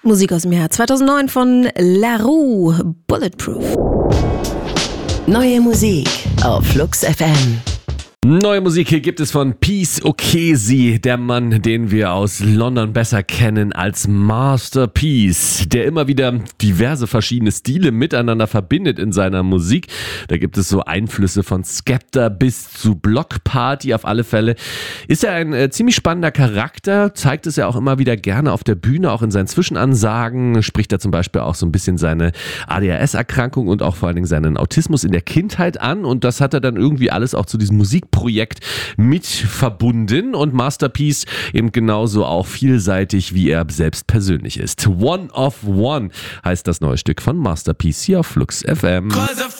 Musik aus dem Jahr 2009 von La Roux, Bulletproof. Neue Musik auf Flux FM. Neue Musik hier gibt es von Peace Okezie, der Mann, den wir aus London besser kennen als Master Peace, der immer wieder diverse verschiedene Stile miteinander verbindet in seiner Musik. Da gibt es so Einflüsse von Skepta bis zu Block Party. Auf alle Fälle ist er ein ziemlich spannender Charakter, zeigt es ja auch immer wieder gerne auf der Bühne, auch in seinen Zwischenansagen, spricht er zum Beispiel auch so ein bisschen seine ADHS-Erkrankung und auch vor allen Dingen seinen Autismus in der Kindheit an, und das hat er dann irgendwie alles auch zu diesem Musikprojekt mit verbunden, und Master Peace eben genauso auch vielseitig, wie er selbst persönlich ist. One of One heißt das neue Stück von Master Peace hier auf Flux FM.